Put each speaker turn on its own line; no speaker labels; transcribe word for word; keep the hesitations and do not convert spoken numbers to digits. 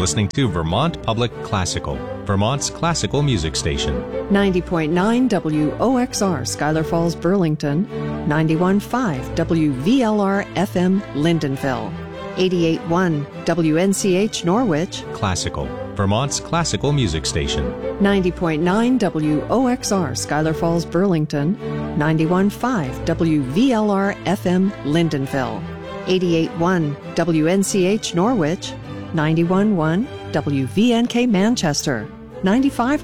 listening to Vermont Public Classical, Vermont's classical music station.
ninety point nine W O X R Schuyler Falls, Burlington, ninety-one point five W V L R F M Lindenville, eighty-eight point one W N C H Norwich,
Classical, Vermont's classical music station.
ninety point nine W O X R Schuyler Falls, Burlington, ninety-one point five W V L R F M Lindenville, eighty-eight point one W N C H Norwich, ninety-one point one W V N K Manchester, ninety-five